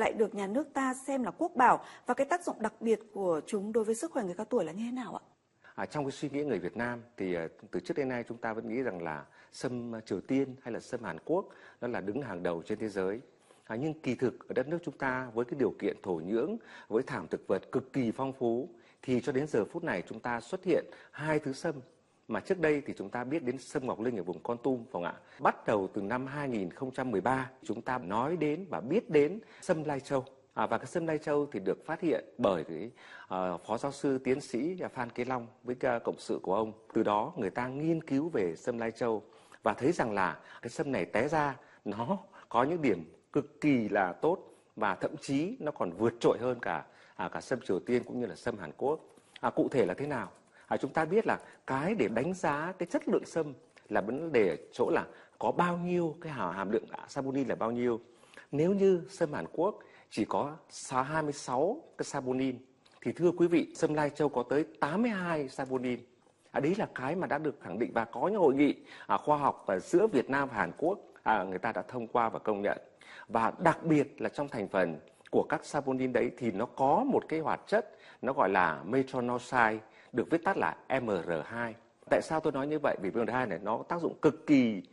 lại được nhà nước ta xem là quốc bảo, và cái tác dụng đặc biệt của chúng đối với sức khỏe người cao tuổi là như thế nào ạ? Trong cái suy nghĩ người Việt Nam thì từ trước đến nay chúng ta vẫn nghĩ rằng là sâm Triều Tiên hay là sâm Hàn Quốc nó là đứng hàng đầu trên thế giới. Nhưng kỳ thực ở đất nước chúng ta với cái điều kiện thổ nhưỡng, với thảm thực vật cực kỳ phong phú, thì cho đến giờ phút này chúng ta xuất hiện hai thứ sâm mà trước đây thì chúng ta biết đến sâm Ngọc Linh ở vùng Kon Tum, phải không ạ? Bắt đầu từ năm 2013 chúng ta nói đến và biết đến sâm Lai Châu. Và cái sâm Lai Châu thì được phát hiện bởi cái phó giáo sư tiến sĩ Phan Kế Long với cộng sự của ông. Từ đó người ta nghiên cứu về sâm Lai Châu và thấy rằng là cái sâm này té ra nó có những điểm cực kỳ là tốt, và thậm chí nó còn vượt trội hơn cả sâm Triều Tiên cũng như là sâm Hàn Quốc. Cụ thể là thế nào? Chúng ta biết là cái để đánh giá cái chất lượng sâm là vấn đề ở chỗ là có bao nhiêu cái hàm lượng saponin là bao nhiêu. Nếu như sâm Hàn Quốc chỉ có 26 cái saponin thì thưa quý vị, sâm Lai Châu có tới 82 saponin. Đấy là cái mà đã được khẳng định và có những hội nghị khoa học giữa Việt Nam và Hàn Quốc người ta đã thông qua và công nhận. Và đặc biệt là trong thành phần của các saponin đấy thì nó có một cái hoạt chất nó gọi là metronidazole, được viết tắt là MR2. Tại sao tôi nói như vậy? Vì MR2 này nó có tác dụng cực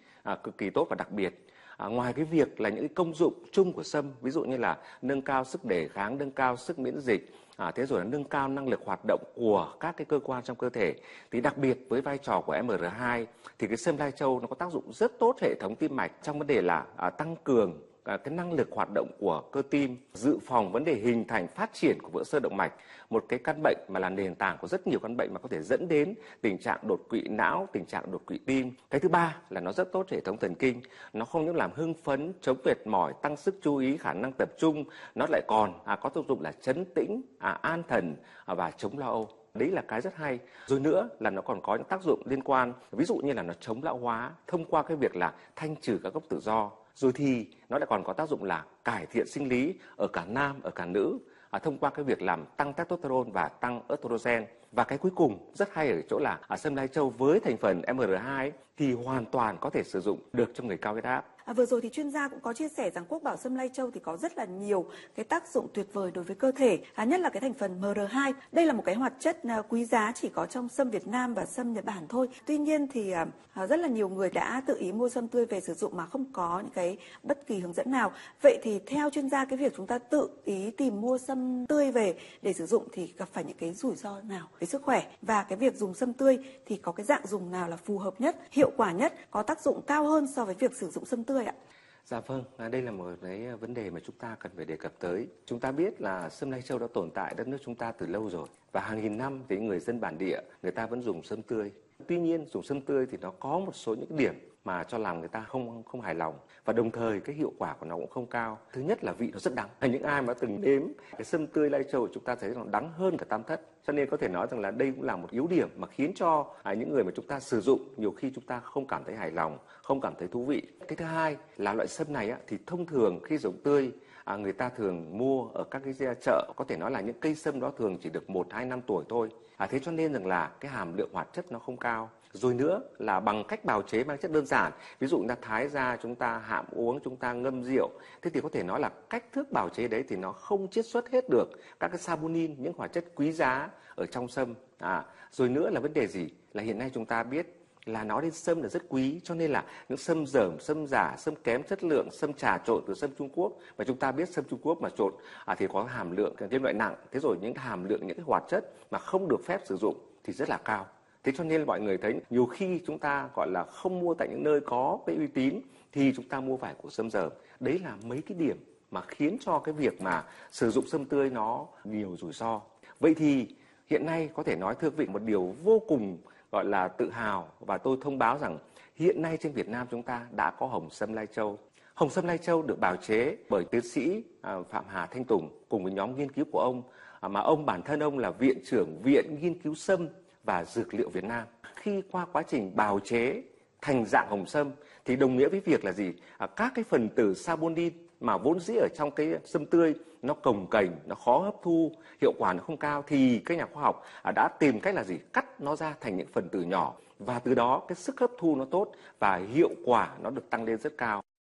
kỳ tốt và đặc biệt. Ngoài cái việc là những cái công dụng chung của sâm, ví dụ như là nâng cao sức đề kháng, nâng cao sức miễn dịch, thế rồi là nâng cao năng lực hoạt động của các cái cơ quan trong cơ thể, thì đặc biệt với vai trò của MR2 thì cái sâm Lai Châu nó có tác dụng rất tốt hệ thống tim mạch trong vấn đề là tăng cường cái năng lực hoạt động của cơ tim, dự phòng vấn đề hình thành phát triển của vữa sơ động mạch, một cái căn bệnh mà là nền tảng của rất nhiều căn bệnh mà có thể dẫn đến tình trạng đột quỵ não, tình trạng đột quỵ tim. Cái thứ ba là nó rất tốt hệ thống thần kinh, nó không những làm hưng phấn, chống mệt mỏi, tăng sức chú ý, khả năng tập trung, nó lại còn có tác dụng là trấn tĩnh, an thần và chống lo âu. Đấy là cái rất hay. Rồi nữa là nó còn có những tác dụng liên quan, ví dụ như là nó chống lão hóa thông qua cái việc là thanh trừ các gốc tự do. Rồi thì nó lại còn có tác dụng là cải thiện sinh lý ở cả nam, ở cả nữ, thông qua cái việc làm tăng testosterone và tăng estrogen. Và cái cuối cùng rất hay ở chỗ là sâm Lai Châu với thành phần MR2 thì hoàn toàn có thể sử dụng được cho người cao huyết áp. Vừa rồi thì chuyên gia cũng có chia sẻ rằng quốc bảo sâm Lai Châu thì có rất là nhiều cái tác dụng tuyệt vời đối với cơ thể, nhất là cái thành phần MR2. Đây là một cái hoạt chất quý giá chỉ có trong sâm Việt Nam và sâm Nhật Bản thôi. Tuy nhiên thì rất là nhiều người đã tự ý mua sâm tươi về sử dụng mà không có những cái bất kỳ hướng dẫn nào. Vậy thì theo chuyên gia, cái việc chúng ta tự ý tìm mua sâm tươi về để sử dụng thì gặp phải những cái rủi ro nào với sức khỏe? Và cái việc dùng sâm tươi thì có cái dạng dùng nào là phù hợp nhất, hiệu quả nhất, có tác dụng cao hơn so với việc sử dụng sâm tươi ạ? Dạ vâng, đây là một cái vấn đề mà chúng ta cần phải đề cập tới. Chúng ta biết là sâm Lai Châu đã tồn tại đất nước chúng ta từ lâu rồi, và hàng nghìn năm thì người dân bản địa người ta vẫn dùng sâm tươi. Tuy nhiên dùng sâm tươi thì nó có một số những điểm mà cho làm người ta không hài lòng, và đồng thời cái hiệu quả của nó cũng không cao. Thứ nhất là vị nó rất đắng. Những ai mà từng nếm cái sâm tươi Lai Châu chúng ta thấy nó đắng hơn cả tam thất. Cho nên có thể nói rằng là đây cũng là một yếu điểm mà khiến cho những người mà chúng ta sử dụng nhiều khi chúng ta không cảm thấy hài lòng, không cảm thấy thú vị. Cái thứ hai là loại sâm này thì thông thường khi dùng tươi người ta thường mua ở các cái chợ, có thể nói là những cây sâm đó thường chỉ được 1-2 năm tuổi thôi. Thế cho nên rằng là cái hàm lượng hoạt chất nó không cao. Rồi nữa là bằng cách bào chế mang chất đơn giản, ví dụ chúng ta thái ra, chúng ta hạm uống, chúng ta ngâm rượu, thế thì có thể nói là cách thức bào chế đấy thì nó không chiết xuất hết được các cái saponin, những hoạt chất quý giá ở trong sâm. Rồi nữa là vấn đề gì? Là hiện nay chúng ta biết là nói đến sâm là rất quý, cho nên là những sâm dởm, sâm giả, sâm kém chất lượng, sâm trà trộn từ sâm Trung Quốc, và chúng ta biết sâm Trung Quốc mà trộn thì có hàm lượng kim loại nặng, thế rồi những hàm lượng những cái hoạt chất mà không được phép sử dụng thì rất là cao. Thế cho nên mọi người thấy nhiều khi chúng ta gọi là không mua tại những nơi có cái uy tín thì chúng ta mua phải của sâm dởm. Đấy là mấy cái điểm mà khiến cho cái việc mà sử dụng sâm tươi nó nhiều rủi ro. Vậy thì hiện nay có thể nói thưa quý vị một điều vô cùng gọi là tự hào, và tôi thông báo rằng hiện nay trên Việt Nam chúng ta đã có hồng sâm Lai Châu. Hồng sâm Lai Châu được bào chế bởi tiến sĩ Phạm Hà Thanh Tùng cùng với nhóm nghiên cứu của ông, mà ông bản thân ông là viện trưởng Viện Nghiên cứu Sâm và Dược liệu Việt Nam. Khi qua quá trình bào chế thành dạng hồng sâm thì đồng nghĩa với việc là gì? Các cái phần tử saponin mà vốn dĩ ở trong cái sâm tươi nó cồng kềnh, nó khó hấp thu, hiệu quả nó không cao, thì các nhà khoa học đã tìm cách là gì? Cắt nó ra thành những phần tử nhỏ, và từ đó cái sức hấp thu nó tốt và hiệu quả nó được tăng lên rất cao.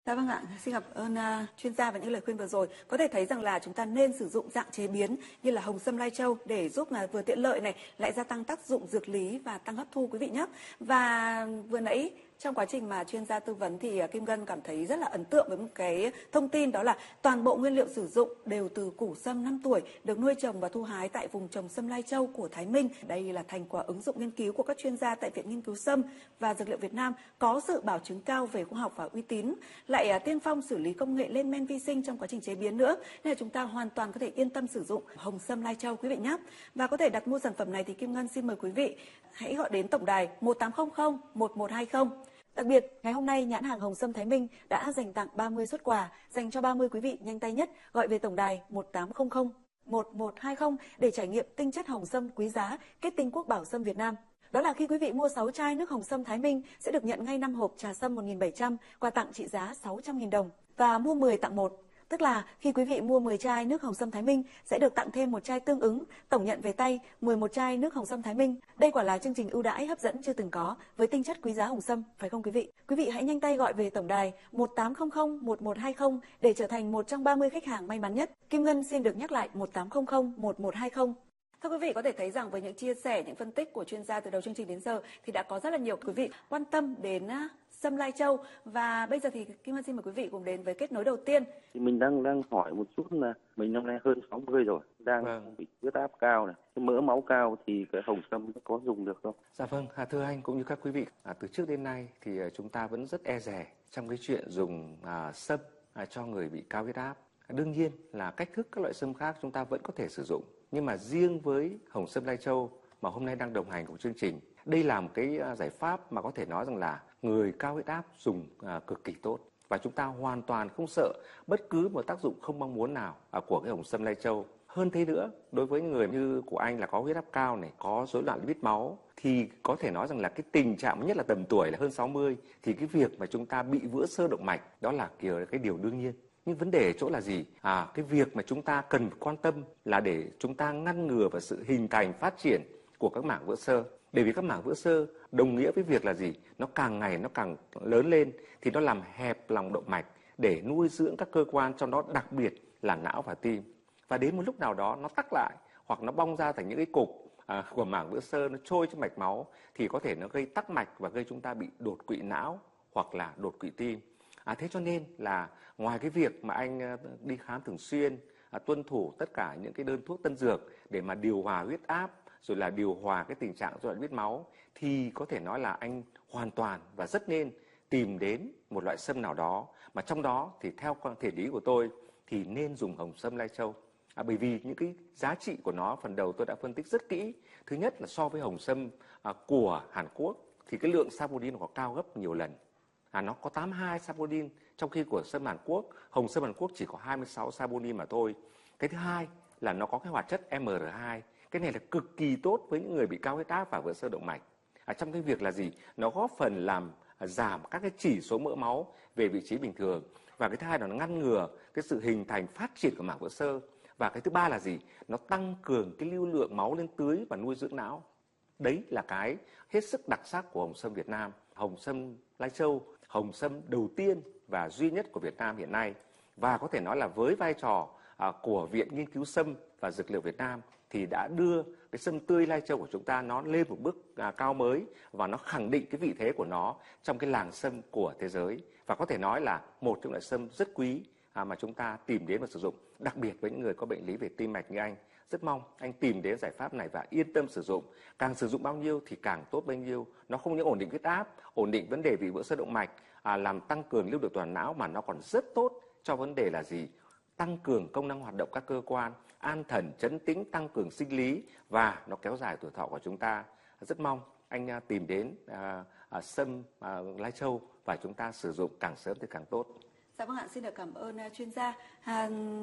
Dạ vâng ạ, xin cảm ơn chuyên gia và những lời khuyên vừa rồi. Có thể thấy rằng là chúng ta nên sử dụng dạng chế biến như là hồng sâm lai châu để giúp là vừa tiện lợi này, lại gia tăng tác dụng dược lý và tăng hấp thu quý vị nhé. Và vừa nãy trong quá trình mà chuyên gia tư vấn thì Kim Ngân cảm thấy rất là ấn tượng với một cái thông tin, đó là toàn bộ nguyên liệu sử dụng đều từ củ sâm 5 tuổi được nuôi trồng và thu hái tại vùng trồng sâm Lai Châu của Thái Minh. Đây là thành quả ứng dụng nghiên cứu của các chuyên gia tại Viện Nghiên cứu Sâm và Dược liệu Việt Nam, có sự bảo chứng cao về khoa học và uy tín, lại tiên phong xử lý công nghệ lên men vi sinh trong quá trình chế biến nữa, nên là chúng ta hoàn toàn có thể yên tâm sử dụng hồng sâm Lai Châu quý vị nhé. Và có thể đặt mua sản phẩm này thì Kim Ngân xin mời quý vị hãy gọi đến tổng đài 1800 1120. Đặc biệt, ngày hôm nay nhãn hàng Hồng Sâm Thái Minh đã dành tặng 30 suất quà dành cho 30 quý vị nhanh tay nhất gọi về tổng đài 1800 1120 để trải nghiệm tinh chất hồng sâm quý giá kết tinh quốc bảo sâm Việt Nam. Đó là khi quý vị mua 6 chai nước hồng sâm Thái Minh sẽ được nhận ngay 5 hộp trà sâm 1.700 quà tặng trị giá 600.000 đồng và mua 10 tặng 1. Tức là khi quý vị mua 10 chai nước hồng sâm Thái Minh sẽ được tặng thêm một chai tương ứng, tổng nhận về tay 11 chai nước hồng sâm Thái Minh. Đây quả là chương trình ưu đãi hấp dẫn chưa từng có với tinh chất quý giá hồng sâm, phải không quý vị? Quý vị hãy nhanh tay gọi về tổng đài 1800 1120 để trở thành một trong 30 khách hàng may mắn nhất. Kim Ngân xin được nhắc lại 1800 1120. Thưa quý vị, có thể thấy rằng với những chia sẻ, những phân tích của chuyên gia từ đầu chương trình đến giờ thì đã có rất là nhiều quý vị quan tâm đến sâm Lai Châu, và bây giờ thì Kim Ngân xin mời quý vị cùng đến với kết nối đầu tiên. Thì mình đang hỏi một chút là mình năm nay hơn 60 rồi, đang bị huyết áp cao này, cái mỡ máu cao thì cái hồng sâm có dùng được không? Dạ vâng, thưa anh cũng như các quý vị, từ trước đến nay thì chúng ta vẫn rất e dè trong cái chuyện dùng sâm cho người bị cao huyết áp. Đương nhiên là cách thức các loại sâm khác chúng ta vẫn có thể sử dụng, nhưng mà riêng với hồng sâm Lai Châu mà hôm nay đang đồng hành của chương trình, đây là một cái giải pháp mà có thể nói rằng là người cao huyết áp dùng cực kỳ tốt, và chúng ta hoàn toàn không sợ bất cứ một tác dụng không mong muốn nào của cái hồng sâm Lai Châu. Hơn thế nữa, đối với người như của anh là có huyết áp cao này, có rối loạn lipid máu, thì có thể nói rằng là cái tình trạng nhất là tầm tuổi là hơn 60 thì cái việc mà chúng ta bị vữa xơ động mạch đó là cái điều đương nhiên. Nhưng vấn đề ở chỗ là gì? Cái việc mà chúng ta cần quan tâm là để chúng ta ngăn ngừa và sự hình thành phát triển của các mảng vữa xơ. Bởi vì các mảng vữa xơ đồng nghĩa với việc là gì? Nó càng ngày nó càng lớn lên thì nó làm hẹp lòng động mạch để nuôi dưỡng các cơ quan, trong đó đặc biệt là não và tim. Và đến một lúc nào đó nó tắc lại hoặc nó bong ra thành những cái cục của mảng vữa xơ, nó trôi trong mạch máu thì có thể nó gây tắc mạch và gây chúng ta bị đột quỵ não hoặc là đột quỵ tim. Thế cho nên là ngoài cái việc mà anh đi khám thường xuyên, tuân thủ tất cả những cái đơn thuốc tân dược để mà điều hòa huyết áp, rồi là điều hòa cái tình trạng rối loạn lipid máu, thì có thể nói là anh hoàn toàn và rất nên tìm đến một loại sâm nào đó, mà trong đó thì theo thể lý của tôi thì nên dùng hồng sâm Lai Châu. Bởi vì những cái giá trị của nó phần đầu tôi đã phân tích rất kỹ. Thứ nhất là so với hồng sâm của Hàn Quốc thì cái lượng saponin có cao gấp nhiều lần. Nó có 82 saponin, trong khi của sâm Hàn Quốc, hồng sâm Hàn Quốc chỉ có 26 saponin mà thôi. Cái thứ hai là nó có cái hoạt chất MR2. Cái này là cực kỳ tốt với những người bị cao huyết áp và vữa xơ động mạch. Trong cái việc là gì? Nó góp phần làm giảm các cái chỉ số mỡ máu về vị trí bình thường. Và cái thứ hai là nó ngăn ngừa cái sự hình thành phát triển của mảng vữa xơ. Và cái thứ ba là gì? Nó tăng cường cái lưu lượng máu lên tưới và nuôi dưỡng não. Đấy là cái hết sức đặc sắc của hồng sâm Việt Nam. Hồng sâm Lai Châu, hồng sâm đầu tiên và duy nhất của Việt Nam hiện nay. Và có thể nói là với vai trò của Viện Nghiên cứu Sâm và Dược liệu Việt Nam thì đã đưa cái sâm tươi Lai Châu của chúng ta nó lên một bước cao mới, và nó khẳng định cái vị thế của nó trong cái làng sâm của thế giới. Và có thể nói là một trong loại sâm rất quý mà chúng ta tìm đến và sử dụng, đặc biệt với những người có bệnh lý về tim mạch như anh. Rất mong anh tìm đến giải pháp này và yên tâm sử dụng. Càng sử dụng bao nhiêu thì càng tốt bấy nhiêu. Nó không những ổn định huyết áp, ổn định vấn đề vì vữa xơ động mạch, làm tăng cường lưu lượng toàn não, mà nó còn rất tốt cho vấn đề là gì? Tăng cường công năng hoạt động các cơ quan, an thần, trấn tĩnh, tăng cường sinh lý, và nó kéo dài tuổi thọ của chúng ta. Rất mong anh tìm đến sâm Lai Châu và chúng ta sử dụng càng sớm thì càng tốt. Dạ vâng ạ, xin được cảm ơn chuyên gia. Bác Nam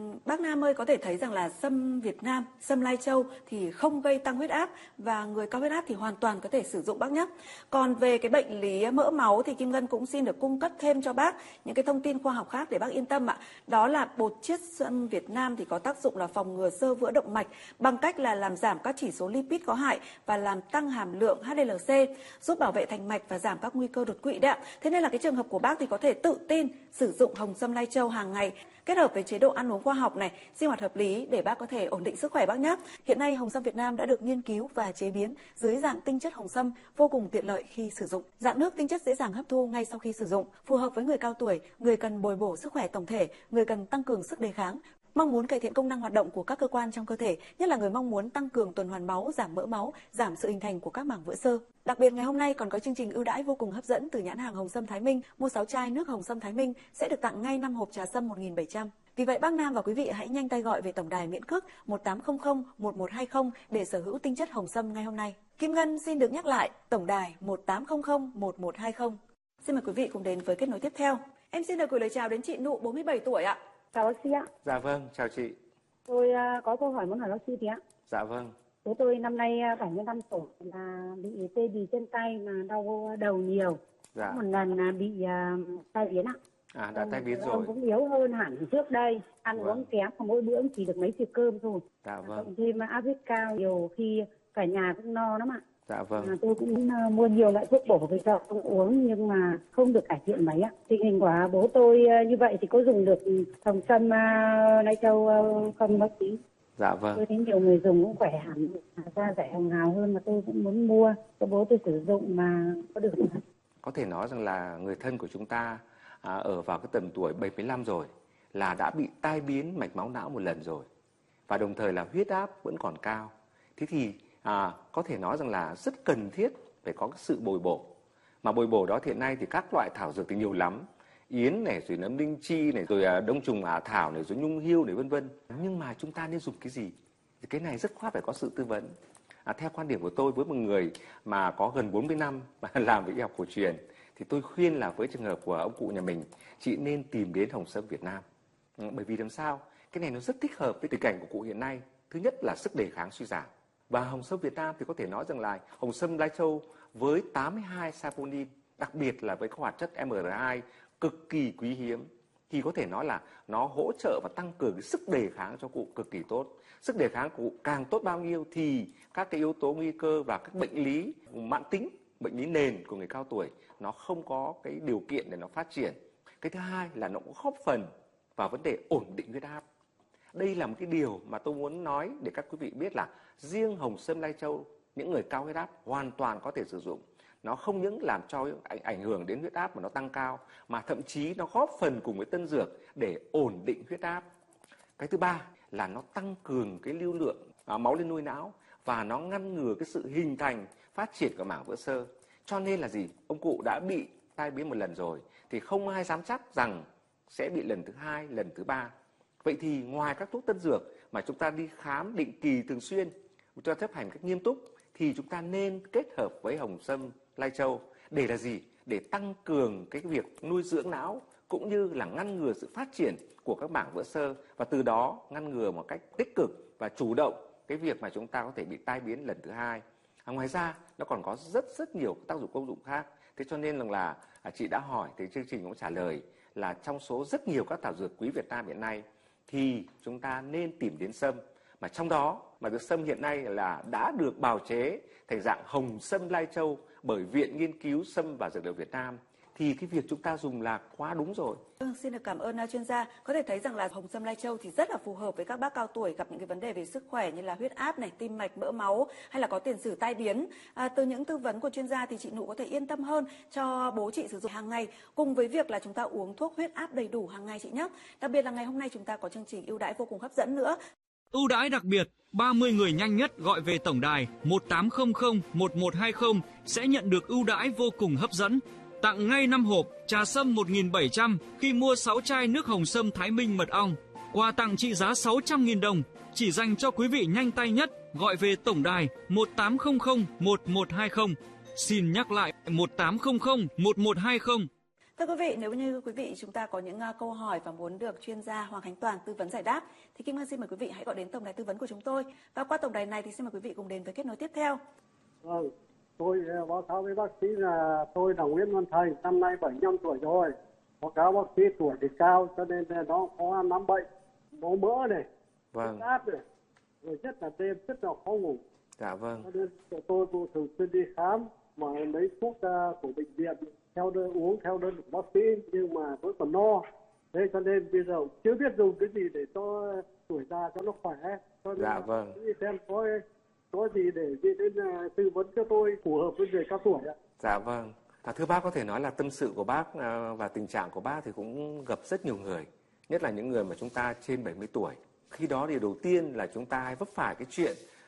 Nam ơi, có thể thấy rằng là sâm Việt Nam, sâm Lai Châu thì không gây tăng huyết áp và người cao huyết áp thì hoàn toàn có thể sử dụng bác nhé. Còn về cái bệnh lý mỡ máu thì Kim Ngân cũng xin được cung cấp thêm cho bác những cái thông tin khoa học khác để bác yên tâm ạ. Đó là bột chiết sâm Việt Nam thì có tác dụng là phòng ngừa xơ vữa động mạch bằng cách là làm giảm các chỉ số lipid có hại và làm tăng hàm lượng HDLC, giúp bảo vệ thành mạch và giảm các nguy cơ đột quỵ đấy ạ. Thế nên là cái trường hợp của bác thì có thể tự tin sử dụng hồng sâm Lai Châu hàng ngày, kết hợp với chế độ ăn uống khoa học này, sinh hoạt hợp lý để bác có thể ổn định sức khỏe bác nhé. Hiện nay hồng sâm Việt Nam đã được nghiên cứu và chế biến dưới dạng tinh chất hồng sâm, vô cùng tiện lợi khi sử dụng. Dạng nước tinh chất dễ dàng hấp thu ngay sau khi sử dụng, phù hợp với người cao tuổi, người cần bồi bổ sức khỏe tổng thể, người cần tăng cường sức đề kháng, mong muốn cải thiện công năng hoạt động của các cơ quan trong cơ thể, nhất là người mong muốn tăng cường tuần hoàn máu, giảm mỡ máu, giảm sự hình thành của các mảng vữa xơ. Đặc biệt ngày hôm nay còn có chương trình ưu đãi vô cùng hấp dẫn từ nhãn hàng Hồng Sâm Thái Minh. Mua 6 chai nước Hồng Sâm Thái Minh sẽ được tặng ngay 5 hộp trà sâm 1.700. Vì vậy bác Nam và quý vị hãy nhanh tay gọi về tổng đài miễn cước 1800 1120 để sở hữu tinh chất hồng sâm ngay hôm nay. Kim Ngân xin được nhắc lại tổng đài 1800 1120. Xin mời quý vị cùng đến với kết nối tiếp theo. Em xin được gửi lời chào đến chị Nụ 47 tuổi ạ. Chào bác sĩ ạ. Dạ vâng, chào chị. Tôi có câu hỏi muốn hỏi bác sĩ tí ạ. Dạ vâng. Bố tôi năm nay 75 tuổi là bị tê bì chân tay mà đau đầu nhiều. Dạ. Một lần bị tai biến ạ. Đã tai biến rồi. Ông cũng yếu hơn hẳn trước đây, ăn uống kém, mỗi bữa chỉ được mấy chiếc cơm thôi. Dạ vâng. Cộng thêm áp huyết cao, nhiều khi cả nhà cũng no lắm ạ. Dạ vâng. Tôi cũng mua nhiều loại thuốc bổ về cho ông uống nhưng mà không được cải thiện mấy ạ. Tình hình của bố tôi như vậy thì có dùng được hồng sâm Lai Châu không bác sĩ? Dạ vâng. Tôi thấy nhiều người dùng cũng khỏe hẳn, da rẻ hồng hào hơn, mà tôi cũng muốn mua cho bố tôi sử dụng mà có được không? Có thể nói rằng là người thân của chúng ta ở vào cái tầm tuổi 75 rồi là đã bị tai biến mạch máu não một lần rồi, và đồng thời là huyết áp vẫn còn cao. Thế thì có thể nói rằng là rất cần thiết phải có cái sự bồi bổ. Mà bồi bổ đó hiện nay thì các loại thảo dược thì nhiều lắm, yến này, rồi nấm linh chi này, rồi đông trùng hạ thảo này, rồi nhung hươu này, vân vân. Nhưng mà chúng ta nên dùng cái gì? Thì cái này rất khoát phải có sự tư vấn. Theo quan điểm của tôi, với một người mà có gần 40 năm mà làm với y học cổ truyền, thì tôi khuyên là với trường hợp của ông cụ nhà mình, chị nên tìm đến hồng sâm Việt Nam. Bởi vì làm sao? Cái này nó rất thích hợp với tình cảnh của cụ hiện nay. Thứ nhất là sức đề kháng suy giảm. Và hồng sâm Việt Nam thì có thể nói rằng là hồng sâm Lai Châu với 82 saponin, đặc biệt là với các hoạt chất MR2 cực kỳ quý hiếm, thì có thể nói là nó hỗ trợ và tăng cường cái sức đề kháng cho cụ cực kỳ tốt. Sức đề kháng của cụ càng tốt bao nhiêu thì các cái yếu tố nguy cơ và các bệnh lý mãn tính, bệnh lý nền của người cao tuổi nó không có cái điều kiện để nó phát triển. Cái thứ hai là nó cũng góp phần vào vấn đề ổn định huyết áp. Đây là một cái điều mà tôi muốn nói để các quý vị biết là riêng hồng sâm Lai Châu, những người cao huyết áp hoàn toàn có thể sử dụng. Nó không những làm cho ảnh hưởng đến huyết áp mà nó tăng cao, mà thậm chí nó góp phần cùng với tân dược để ổn định huyết áp. Cái thứ ba là nó tăng cường cái lưu lượng máu lên nuôi não và nó ngăn ngừa cái sự hình thành, phát triển của mảng vữa xơ. Cho nên là gì? Ông cụ đã bị tai biến một lần rồi thì không ai dám chắc rằng sẽ bị lần thứ hai, lần thứ ba. Vậy thì ngoài các thuốc tân dược mà chúng ta đi khám định kỳ thường xuyên, chúng ta chấp hành cách nghiêm túc, thì chúng ta nên kết hợp với hồng sâm Lai Châu để là gì? Để tăng cường cái việc nuôi dưỡng não cũng như là ngăn ngừa sự phát triển của các mảng vữa xơ, và từ đó ngăn ngừa một cách tích cực và chủ động cái việc mà chúng ta có thể bị tai biến lần thứ hai. Ngoài ra nó còn có rất nhiều tác dụng công dụng khác. Thế cho nên là chị đã hỏi thì chương trình cũng trả lời là trong số rất nhiều các thảo dược quý Việt Nam hiện nay thì chúng ta nên tìm đến sâm, mà trong đó mà dược sâm hiện nay là đã được bào chế thành dạng hồng sâm Lai Châu bởi Viện Nghiên cứu Sâm và Dược liệu Việt Nam, thì cái việc chúng ta dùng là quá đúng rồi. Xin được cảm ơn chuyên gia. Có thể thấy rằng là hồng sâm Lai Châu thì rất là phù hợp với các bác cao tuổi gặp những cái vấn đề về sức khỏe như là huyết áp này, tim mạch, mỡ máu hay là có tiền sử tai biến. Từ những tư vấn của chuyên gia thì chị Nụ có thể yên tâm hơn cho bố chị sử dụng hàng ngày, cùng với việc là chúng ta uống thuốc huyết áp đầy đủ hàng ngày chị nhé. Đặc biệt là ngày hôm nay chúng ta có chương trình ưu đãi vô cùng hấp dẫn nữa. Ưu đãi đặc biệt, 30 người nhanh nhất gọi về tổng đài 1800 1120 sẽ nhận được ưu đãi vô cùng hấp dẫn. Tặng ngay 5 hộp trà sâm 1.700 khi mua 6 chai nước hồng sâm Thái Minh mật ong. Quà tặng trị giá 600.000 đồng chỉ dành cho quý vị nhanh tay nhất gọi về tổng đài 1800 1120. Xin nhắc lại 1800 1120. Thưa quý vị, nếu như quý vị chúng ta có những câu hỏi và muốn được chuyên gia Hoàng Khánh Toàn tư vấn giải đáp thì Kim Ngân xin mời quý vị hãy gọi đến tổng đài tư vấn của chúng tôi. Và qua tổng đài này thì xin mời quý vị cùng đến với kết nối tiếp theo. Vâng, tôi báo cáo với bác sĩ là tôi là Nguyễn Văn Thành, năm nay 75 tuổi rồi. Báo cáo bác sĩ tuổi thì cao cho nên nó có 5 bệnh, máu mỡ này, huyết áp này, rồi nhất là đêm rất là khó ngủ. Dạ vâng. Cho nên tôi thường xuyên đi khám mà lấy thuốc của bệnh viện uống theo đơn của bác sĩ nhưng mà vẫn còn no. Thế cho nên bây giờ chưa biết dùng cái gì để cho tuổi già cho nó khỏe. Cho nên dạ vâng. Xem có gì để đến tư vấn cho tôi phù hợp với người cao tuổi ạ. Dạ vâng. Thưa bác, có thể nói là tâm sự của bác và tình trạng của bác thì cũng gặp rất nhiều người, nhất là những người mà chúng ta trên 70 tuổi. Khi đó thì đầu tiên là chúng ta hay vấp phải cái chuyện